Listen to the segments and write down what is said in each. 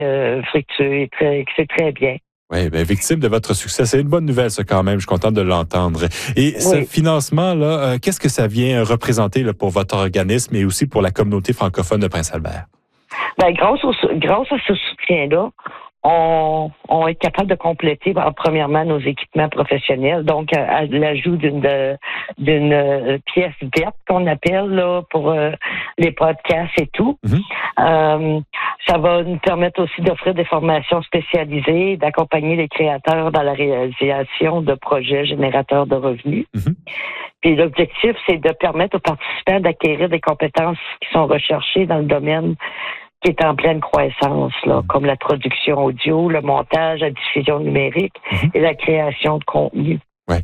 fructueux et que c'est très bien. Oui, bien, victime de votre succès. C'est une bonne nouvelle, ça, quand même. Je suis content de l'entendre. Et ce financement-là, qu'est-ce que ça vient représenter là, pour votre organisme et aussi pour la communauté francophone de Prince-Albert? Ben, grâce à ce soutien-là, on est capable de compléter, premièrement, nos équipements professionnels. Donc, à l'ajout d'une pièce verte qu'on appelle là pour les podcasts et tout. Ça va nous permettre aussi d'offrir des formations spécialisées, d'accompagner les créateurs dans la réalisation de projets générateurs de revenus. Puis l'objectif, c'est de permettre aux participants d'acquérir des compétences qui sont recherchées dans le domaine qui est en pleine croissance, là, comme la production audio, le montage, la diffusion numérique et la création de contenu. Ouais.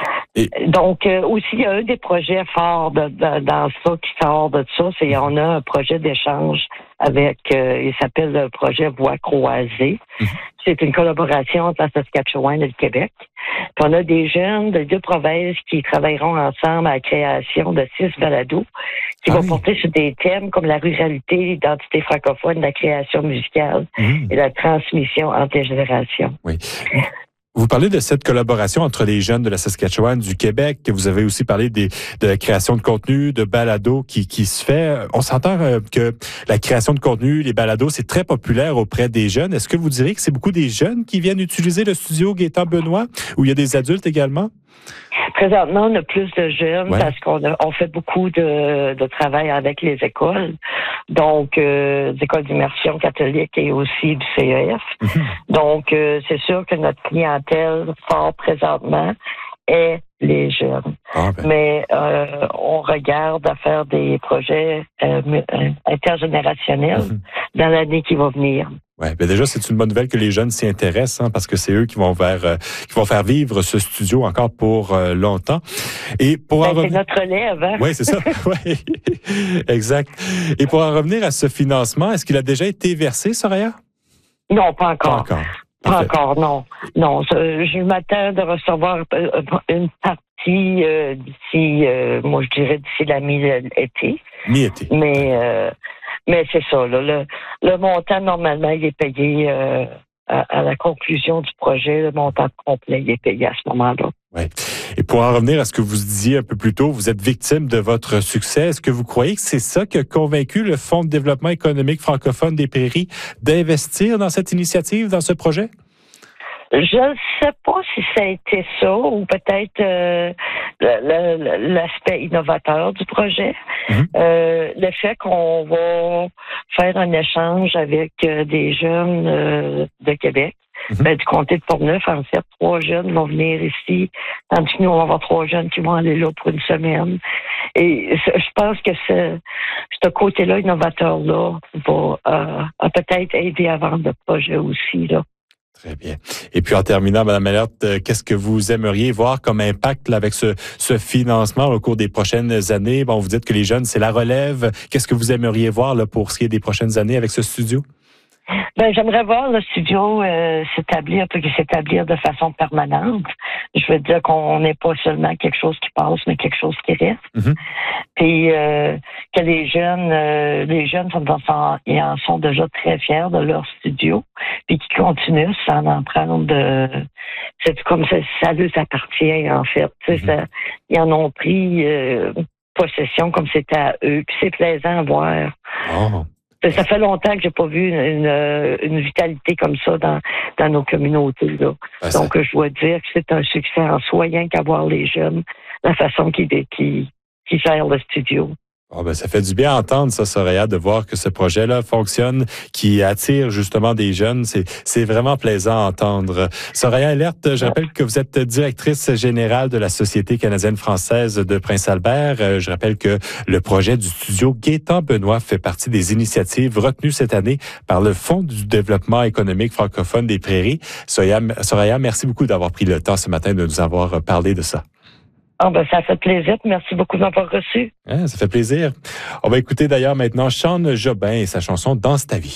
Donc, aussi, il y a eu des projets forts dans ça qui sort de ça. On a un projet d'échange avec, il s'appelle le projet Voix croisée. C'est une collaboration entre la Saskatchewan et le Québec. Puis on a des jeunes de 2 provinces qui travailleront ensemble à la création de 6 balados qui vont porter sur des thèmes comme la ruralité, l'identité francophone, la création musicale et la transmission entre les générations. Oui. Vous parlez de cette collaboration entre les jeunes de la Saskatchewan, du Québec. Vous avez aussi parlé de la création de contenu, de balados qui se fait. On s'entend que la création de contenu, les balados, c'est très populaire auprès des jeunes. Est-ce que vous diriez que c'est beaucoup des jeunes qui viennent utiliser le studio Gaétan-Benoît ou il y a des adultes également? Présentement, on a plus de jeunes parce qu'on fait beaucoup de travail avec les écoles, donc des écoles d'immersion catholique et aussi du CEF. Donc, c'est sûr que notre clientèle fort présentement est les jeunes. Mais on regarde à faire des projets intergénérationnels dans l'année qui va venir. Ouais, ben déjà c'est une bonne nouvelle que les jeunes s'y intéressent parce que c'est eux qui vont faire vivre ce studio encore pour longtemps. Et pour c'est notre relève, hein? Oui, c'est ça. Ouais. Exact. Et pour en revenir à ce financement, est-ce qu'il a déjà été versé, Soraya? Non, pas encore. Pas encore, non. Non, je m'attends de recevoir une partie d'ici, moi je dirais d'ici la mi-été. Mi-été. Mais c'est ça, là, le montant, normalement, il est payé à la conclusion du projet. Le montant complet, il est payé à ce moment-là. Oui. Et pour en revenir à ce que vous disiez un peu plus tôt, vous êtes victime de votre succès. Est-ce que vous croyez que c'est ça qui a convaincu le Fonds de développement économique francophone des Prairies d'investir dans cette initiative, dans ce projet? Je ne sais pas si ça a été ça ou peut-être l'aspect innovateur du projet. Le fait qu'on va faire un échange avec des jeunes de Québec, du comté de Portneuf, en fait, 3 jeunes vont venir ici, tandis que nous, on va avoir 3 jeunes qui vont aller là pour une semaine. Et je pense que ce côté-là innovateur-là va peut-être aider à vendre le projet aussi, là. Très bien. Et puis en terminant, Mme Allert, qu'est-ce que vous aimeriez voir comme impact là, avec ce financement au cours des prochaines années? Bon, vous dites que les jeunes, c'est la relève. Qu'est-ce que vous aimeriez voir là, pour ce qui est des prochaines années avec ce studio? Ben, j'aimerais voir le studio s'établir de façon permanente. Je veux dire qu'on n'est pas seulement quelque chose qui passe, mais quelque chose qui reste. Puis que les jeunes ils en sont déjà très fiers de leur studio, puis qui continuent sans en prendre. C'est comme ça leur appartient en fait. Ils en ont pris possession comme c'était à eux. Puis c'est plaisant à voir. Ça fait longtemps que j'ai pas vu une vitalité comme ça dans nos communautés, là. Donc, je dois dire que c'est un succès en soi, rien qu'à voir les jeunes, la façon qu'ils gèrent le studio. Ça fait du bien à entendre ça, Soraya, de voir que ce projet-là fonctionne, qui attire justement des jeunes. C'est vraiment plaisant à entendre. Soraya Allert, je rappelle que vous êtes directrice générale de la Société canadienne-française de Prince-Albert. Je rappelle que le projet du studio Gaétan-Benoît fait partie des initiatives retenues cette année par le Fonds du développement économique francophone des Prairies. Soraya, merci beaucoup d'avoir pris le temps ce matin de nous avoir parlé de ça. Ça fait plaisir. Merci beaucoup de m'avoir reçu. Ça fait plaisir. On va écouter d'ailleurs maintenant Sean Jobin et sa chanson « Danse ta vie ».